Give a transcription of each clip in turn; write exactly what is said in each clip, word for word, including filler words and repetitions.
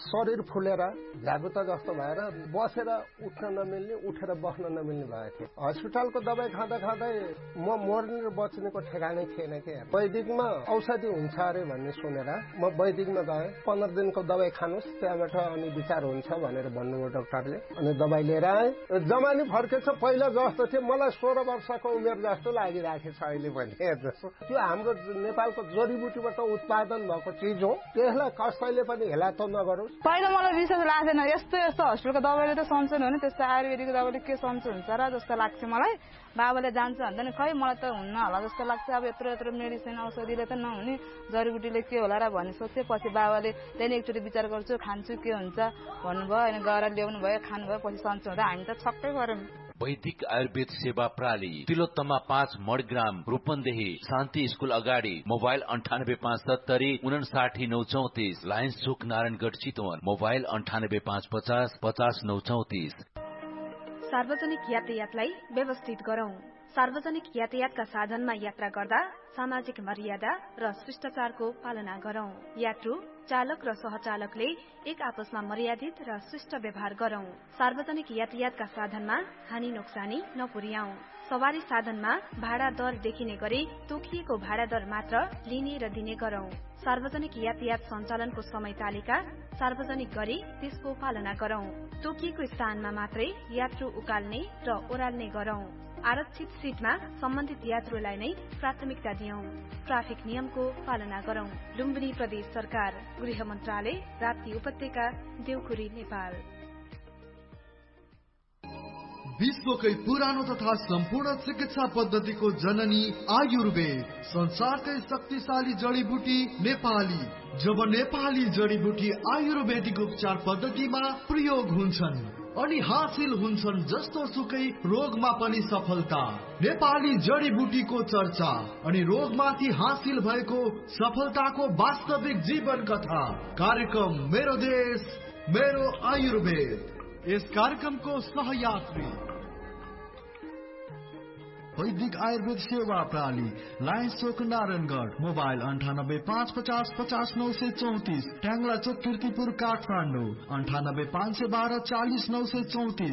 शरीर फुलेर झ्यागुता जस्तो भएर बसेर उठ्न नमिल्ने उठेर बस्न नमिल्ने भएको थियो। हस्पिटलको दबाई खाँदा खाँदै म मर्ने र बच्नेको ठेगानै थिएन के। वैदिकमा औषधि हुन्छ अरे भन्ने सुनेर म वैदिकमा गएँ। पन्ध्र दिनको दबाई खानुहोस्, त्यहाँबाट अनि विचार हुन्छ भनेर भन्नुभयो डाक्टरले। अनि दबाई लिएर आएँ। जमानी फर्केछ पहिला जस्तो थियो, मलाई सोह्र वर्षको उमेर जस्तो लागिराखेको छ अहिले पनि। त्यो हाम्रो नेपालको जडीबुटीबाट उत्पादन भएको चिज हो, त्यसलाई कसैले पनि हेला त नगरोस्। पहिला मलाई विश्वास लाग्दैन, यस्तो यस्तो हस्पिटलको दबाईले त सन्चो हुने, त्यस्तो आयुर्वेदिकको दबाईले के सन्चो हुन्छ र जस्तो लाग्छ मलाई। बाबाले जान्छ भन्दा नि खै मलाई त हुन्न होला जस्तो लाग्छ। अब यत्रो यत्रो मेडिसिन औषधिले त नहुने, जडीबुटीले के होला र भन्ने सोचेपछि बाबाले त्यहाँदेखि एकचोटि विचार गर्छु, खान्छु के हुन्छ भन्नुभयो। अनि गएर ल्याउनु भयो, खानुभयो, पछि सन्चो हुँदा हामी त छक्कै गऱ्यौँ। वैदिक आयुर्वेद सेवा प्रणाली, तिलोत्तमा पाँच मडग्राम, रूपन्देही, शान्ति स्कूल अगाडि। मोबाइल अन्ठानब्बे पाँच सत्तरी उनासाठी नौ चौतिस। लायन्स चोक नारायणगढ चितवन। मोबाइल अन्ठानब्बे पाँच पचास पचास नौ चौतिस। सार्वजनिक यातायातलाई व्यवस्थित गरौं। सार्वजनिक यातायातका साधनमा यात्रा गर्दा सामाजिक मर्यादा र शिष्टाचारको पालना गरौं। यात्रु, चालक र सहचालकले एक आपसमा मर्यादित र शिष्ट व्यवहार गरौं। सार्वजनिक यातायातका साधनमा हानि नोक्सानी नपुर्याउँ। सवारी साधनमा भाडा दर देखिने गरी तोकिएको भाडा दर मात्र लिने र दिने गरौं। सार्वजनिक यातायात सञ्चालनको समय तालिका सार्वजनिक गरी त्यसको पालना गरौं। तोकिएको स्थानमा मात्रै यात्रु उकाल्ने र ओह्राल्ने गरौं। आरक्षित सीटमा सम्बन्धित यात्रुलाई नै प्राथमिकता दियौं। ट्राफिक नियमको पालना गरौं। लुम्बिनी प्रदेश सरकार, गृह मन्त्रालय, राप्ती उपत्यका, देउखुरी, नेपाल। विश्वकै पुरानो तथा सम्पूर्ण चिकित्सा पद्धतिको जननी आयुर्वेद, संसारकै शक्तिशाली जडीबुटी नेपाली। जब नेपाली जडीबुटी आयुर्वेदिक उपचार पद्धतिमा प्रयोग हुन्छन् अनि हासिल हुन्छन् जस्तो सुकै रोगमा पनि सफलता। नेपाली जडीबुटीको चर्चा अनि रोगमाथि हासिल भएको सफलताको वास्तविक जीवन कथा। कार्यक्रम मेरो देश मेरो आयुर्वेद। यस कार्यक्रमको सहयात्री वैदिक आयुर्वेद सेवा प्रणाली, लायन्स चोक नारायणगढ। मोबाइल अन्ठानब्बे पाँच पचास पचास नौ सय चौतिस। ट्याङ्ला चोक किर्तिपुर काठमाडौँ। अन्ठानब्बे पाँच सय बाह्र चालिस नौ सय चौतिस।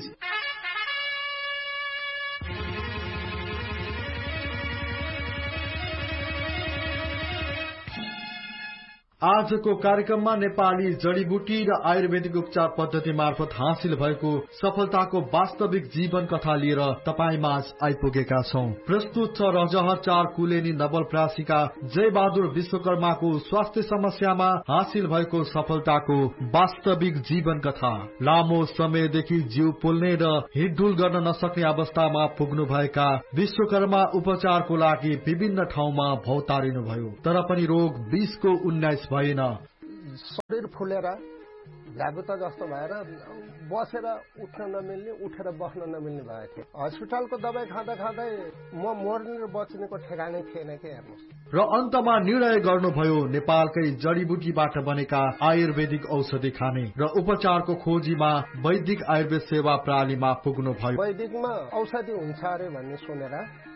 आजको कार्यक्रममा नेपाली जडीबुटी र आयुर्वेदिक उपचार पद्धति मार्फत हासिल भएको सफलताको वास्तविक जीवन कथा लिएर तपाईँ माझ आइपुगेका छौं। प्रस्तुत छ रजहर चार कुलेनी नवलप्रासीका जय बहादुर विश्वकर्माको स्वास्थ्य समस्यामा हासिल भएको सफलताको वास्तविक जीवन कथा। लामो समयदेखि जिउ पोल्ने र हिडडुल गर्न नसक्ने अवस्थामा पुग्नु भएका विश्वकर्मा उपचारको लागि विभिन्न ठाउँमा भौतारिनु भयो, तर पनि रोग बीसको उन्नाइस भएन। शरीर फुलेर झ्यागुता जस्तो भएर बसेर उठ्न नमिल्ने उठेर बस्न नमिल्ने भएको थियो। हस्पिटलको दबाई खाँदा खाँदै म मर्ने र बच्नेको ठेगानै थिएन के। हेर्नुहोस्। र अन्तमा निर्णय गर्नुभयो नेपालकै जडीबुटीबाट बनेका आयुर्वेदिक औषधि खाने र उपचारको खोजीमा वैदिक आयुर्वेद सेवा प्रणालीमा पुग्नु भयो। वैदिकमा औषधि हुन्छ अरे भन्ने सुनेर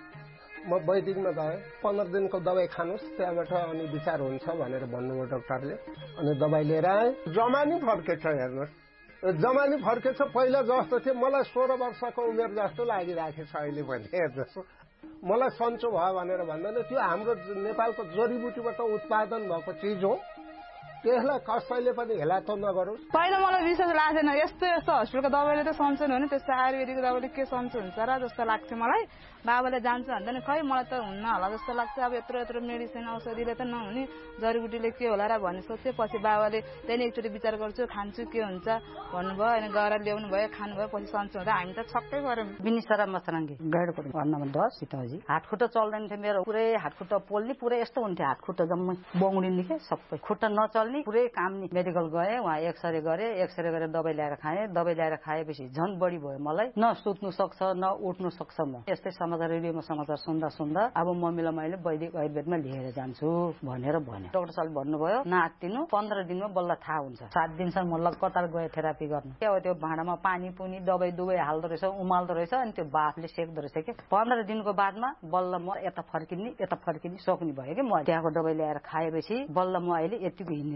म वैदिकमा गएँ। पन्ध्र दिनको दबाई खानुहोस्, त्यहाँबाट अनि विचार हुन्छ भनेर भन्नुभयो डाक्टरले। अनि दबाई लिएर आएँ। जमानी फर्केछ। हेर्नुहोस्, जमानी फर्केछ पहिला जस्तो थियो, मलाई सोह्र वर्षको उमेर जस्तो लागिराखेको छ अहिले पनि। हेर्नुहोस्, मलाई सन्चो भयो भनेर भन्दैन, त्यो हाम्रो नेपालको जडीबुटीबाट उत्पादन भएको चिज हो, त्यसलाई कसैले पनि हेला त नगरोस्। पहिला मलाई विश्वास लाग्दैन, यस्तो यस्तो हस्पिटलको दबाईले त सन्चो हुने, त्यस्तो आयुर्वेदिकको दबाईले के सन्चो हुन्छ र जस्तो लाग्छ मलाई। बाबाले जान्छ भन्दा नि खै मलाई त हुन्न होला जस्तो लाग्छ। अब यत्रो यत्रो मेडिसिन औषधिले त नहुने, जडीबुटीले के होला र भन्ने सोचेपछि बाबाले त्यहाँदेखि एकचोटि विचार गर्छु, खान्छु के हुन्छ भन्नुभयो। अनि गएर ल्याउनु भयो, खानुभयो, पछि सन्चो हुँदा हामी त छक्कै गऱ्यौँ। बिनिसरा मसराङ्गी गैडको वार्ड नम्बर दस सीताजी। हातखुट्टा चल्दैन थियो मेरो, पुरै हातखुट्टा पोल्ने, पुरै यस्तो हुन्थ्यो हातखुट्टा जम्मै बौडिने के सबै, खुट्टा नचल्ने, पुरै काम नि। मेडिकल गएँ, वहाँ एक्सरे गरेँ, एक्सरे गरेर दबाई ल्याएर खाएँ। दबाई ल्याएर खाएपछि झन् बढी भयो मलाई, न सुत्नु सक्छ न उठ्नु सक्छ। म यस्तै समाचार रेडियोमा समाचार सुन्दा सुन्दा अब मम्मीलाई मैले वैदिक आयुर्वेदमा लिएर जान्छु भनेर भने। डाक्टर साहबले भन्नुभयो नातिनु पन्ध्र दिनमा बल्ल थाहा हुन्छ। सात दिनसम्म म लगातार गएँ थेरापी गर्न। के हो त्यो भाँडामा पानी पुनी दबाई दुबाई हाल्दो रहेछ, उमाल्दो रहेछ, अनि त्यो बाफले सेक्दो रहेछ के। पन्ध्र दिनको बादमा बल्ल म यता फर्किने यता फर्किने सक्ने भयो कि। म त्यहाँको दबाई ल्याएर खाएपछि बल्ल म अहिले यतिको हिँड्ने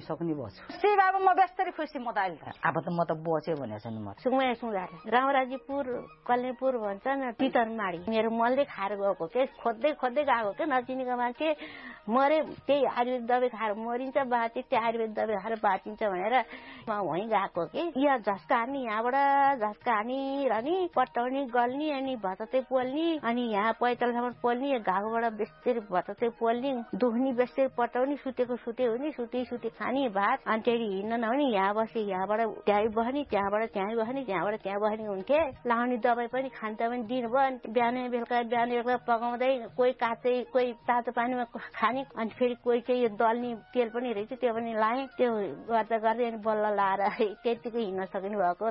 सक्ने बच्छु सेवाको म व्यस्तरी खुसी म त अहिले त अब त म त बचे भनेको छैन म सुमै सुधार रामराजीपुर कल्नेपुर भन्छ न तितरमाडी मेरो मनले खाएर गएको के खोज्दै खोज्दै गएको के नचिनेको मान्छे मरे त्यही आयुर्वेद दबाई खाएर मरिन्छ बाँचे त्यो आयुर्वेद दबाई खाएर बाँचिन्छ भनेर म वहीँ गएको कि यहाँ झस्का हान्ने यहाँबाट झस्का हानी रहने पटाउने गल्ने अनि भतते पोल्ने अनि यहाँ पैतालसम्म पोल्ने घाउबाट बेस्तेर भतते पोल्ने दुख्ने बेस्तेर पटाउने सुतेको सुते हुने सुते सुते खाने भात अनि त्यही हिँड्न नहुने यहाँ बसे यहाँबाट त्यहीँ बस्ने त्यहाँबाट त्यहीँ बस्ने त्यहाँबाट त्यहाँ बस्ने हुन्थे लाउने दबाई पनि खान्छ पनि दिनुभयो अनि बिहान बेलुका बिहान बेलुका पकाउँदै कोही काँचै कोही तातो पानीमा खाने अनि फेरि कोही चाहिँ यो दल्ने तेल पनि रहेछ त्यो पनि लाएँ त्यो गर्दा गर्दै अनि बल्ल लाएर त्यतिकै हिँड्न सक्नु भएको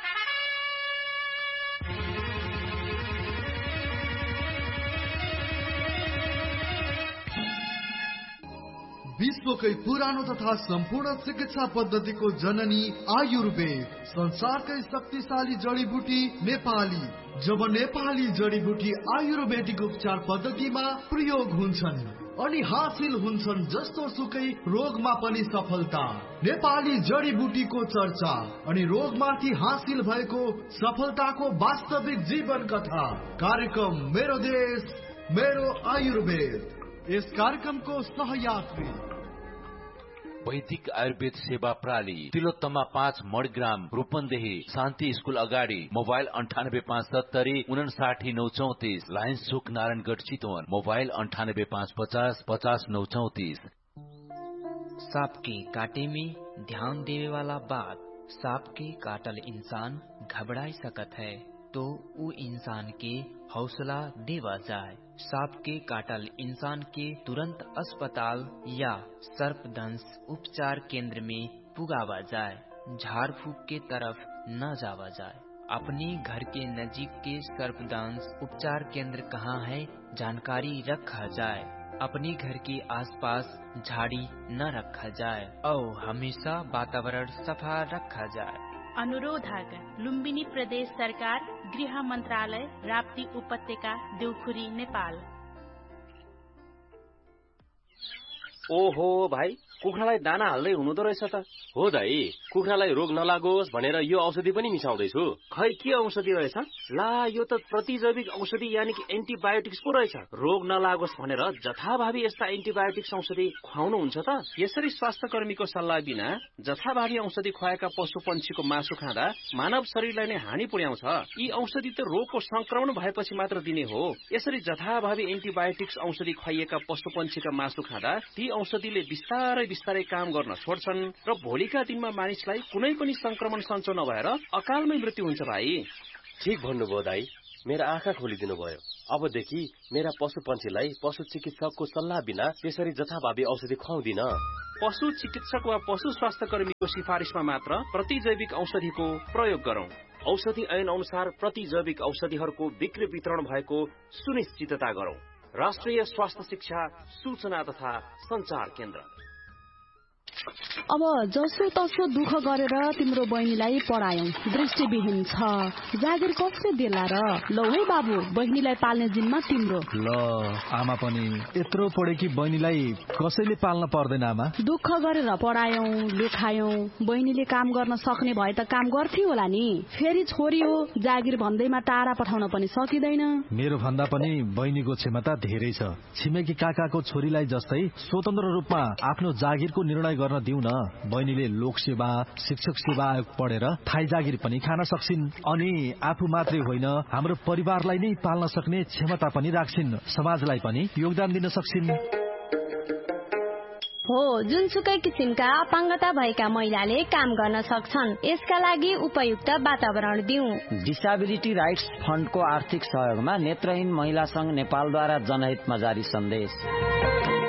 विश्वकै पुरानो तथा सम्पूर्ण चिकित्सा पद्धतिको जननी आयुर्वेद संसारकै शक्तिशाली जडीबुटी नेपाली जब नेपाली जडीबुटी आयुर्वेदिक उपचार पद्धतिमा प्रयोग हुन्छन् अनि हासिल हुन्छन् जस्तो सुकै रोगमा पनि सफलता नेपाली जडीबुटीको चर्चा अनि रोगमाथि हासिल भएको सफलताको वास्तविक जीवन कथा कार्यक्रम मेरो देश मेरो आयुर्वेद यस कार्यक्रमको सहयात्री वैदिक आयुर्वेद सेवा प्रणाली तिलोत्तमा पाँच मडग्राम रूपन्देही शान्ति स्कूल अगाडि मोबाइल अंठानब्बे पाँच सत्तरी उनसाठी नौ चौतीस लायन्स चोक नारायणगढ़ चितवन मोबाइल अंठानब्बे पाँच पचास पचास नौ चौतीस। सांप के काटे में ध्यान देने वाला बात सांप के काटल इंसान घबराई सकत है तो वो इंसान के हौसला देवा जाए। सांप के काटल इंसान के तुरंत अस्पताल या सर्पदंश उपचार केंद्र में पुगावा जाए। झाड़ फूक के तरफ न जावा जाए। अपने घर के नजीक के सर्पदंश उपचार केंद्र कहाँ है जानकारी रखा जाए। अपने घर के आसपास झाड़ी न रखा जाए और हमेशा वातावरण सफा रखा जाए। अनुरोधक लुम्बिनी प्रदेश सरकार गृह मंत्रालय राप्ती उपत्यका देउखुरी नेपाल। ओहो भाइ कुखुरालाई दाना हाल्दै हुनुहुँदो रहेछ त। हो दाइ कुखुरालाई रोग नलागोस् भनेर यो औषधि पनि मिसाउँदैछु। खै के औषधि रहेछ? ला यो त प्रतिजैविक औषधि यानि कि एन्टिबायोटिक्स पो रहेछ। रोग नलागोस् भनेर जथाभावी यस्ता एन्टिबायोटिक्स औषधि खुवाउनुहुन्छ त। यसरी स्वास्थ्य कर्मीको सल्लाह बिना जथाभावी औषधि खुवाएका पशु पंक्षीको मासु खाँदा मानव शरीरलाई नै हानि पुर्याउँछ। यी औषधि त रोगको संक्रमण भएपछि मात्र दिने हो। यसरी जथाभावी एन्टिबायोटिक्स औषधि खुवाइएका पशु पंक्षीका मासु खाँदा ती औषधिले बिस्तारै बिस्तारै काम गर्न छोड्छन् र भोलिका दिनमा मानिसलाई कुनै पनि संक्रमण सञ्चो नभएर अकालमै मृत्यु हुन्छ। भाइ ठीक भन्नुभयो दाइ, मेरा आँखा खोलिदिनु भयो। अबदेखि मेरा पशु पन्छीलाई पशु चिकित्सकको सल्लाह बिना त्यसरी जथाभावी औषधि खुवाउँदिन। पशु चिकित्सक वा पशु स्वास्थ्य कर्मीको सिफारिसमा मात्र प्रतिजैविक औषधिको प्रयोग गरौं। औषधि ऐन अनुसार प्रतिजैविक औषधिहरूको बिक्री वितरण भएको सुनिश्चितता गरौं। राष्ट्रिय स्वास्थ्य शिक्षा सूचना तथा संचार केन्द्र। अब जसो तसो दुःख गरेर तिम्रो बहिनीलाई पढायौ, दृष्टिविहीन छ, जागिर कसले देला र? लौ है बाबु, बहिनीलाई पाल्ने जिम्मा तिम्रो। ल आमा पनि यत्रो पढे कि बहिनीलाई कसैले पाल्न पर्दैन आमा। दुःख गरेर पढायौ, लेखायौ, बहिनीले काम गर्न सक्ने भए त काम गर्थ्यो होला नि। फेरि छोरी हो, जागिर भन्दैमा टाढा पठाउन पनि सकिदैन। मेरो भन्दा पनि बहिनीको क्षमता धेरै छ। छिमेकी काकाको छोरीलाई जस्तै स्वतन्त्र रूपमा आफ्नो जागिरको निर्णय गर्न दिउन। बहिनीले लोक सेवा शिक्षक सेवा आयोग पढेर थाई जागिर पनि खान सक्छिन् अनि आफू मात्रै होइन हाम्रो परिवारलाई नै पाल्न सक्ने क्षमता पनि राख्छिन्। समाजलाई पनि योगदान दिन सक्छिन्। हो, जुनसुकै किसिमका अपाङ्गता भएका महिलाले काम गर्न सक्छन्। यसका लागि उपयुक्त वातावरण दिउँ। डिसेबिलिटी राइट्स फन्डको आर्थिक सहयोगमा नेत्रहीन महिला संघ नेपालद्वारा जनहितमा जारी सन्देश।